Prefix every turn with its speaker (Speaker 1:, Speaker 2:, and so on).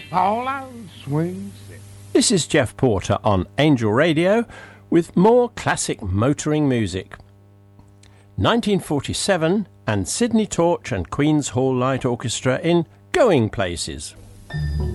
Speaker 1: All out swing set.
Speaker 2: This is Jeff Porter on Angel Radio with more classic motoring music. 1947 and Sydney Torch and Queen's Hall Light Orchestra in Going Places.